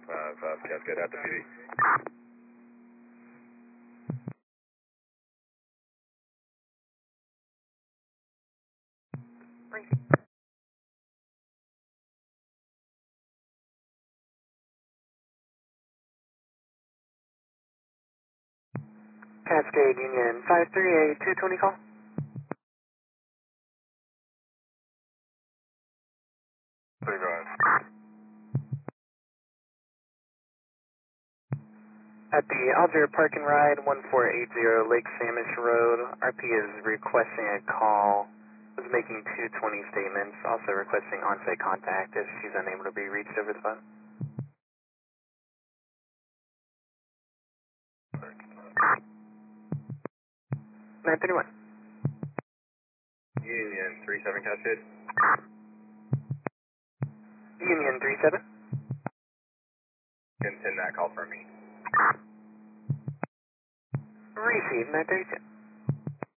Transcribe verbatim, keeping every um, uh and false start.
five five Cascade at the P D. Cascade Union five three eight two twenty call. Clear drive. At the Alger Park and Ride, one four eight zero Lake Samish Road, R P is requesting a call. Was making two twenty statements, also requesting on-site contact if she's unable to be reached over the phone. nine thirty-one. Union three seven Cascade. Union three seven. Can send that call for me. Receive nine thirty-two.